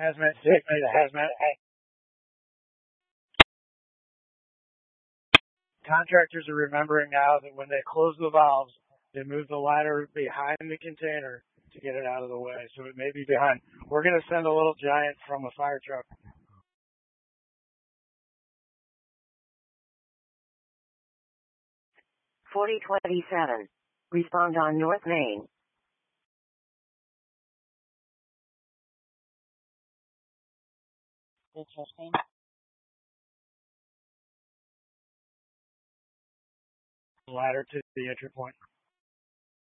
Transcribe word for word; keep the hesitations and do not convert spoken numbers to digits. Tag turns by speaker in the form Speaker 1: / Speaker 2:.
Speaker 1: hazmat stick, maybe the hazmat. Contractors are remembering now that when they close the valves, they move the ladder behind the container to get it out of the way. So it may be behind. We're going to send a little giant from a fire truck.
Speaker 2: forty twenty-seven. Respond on North Main.
Speaker 3: Interesting.
Speaker 1: Ladder to the entry point.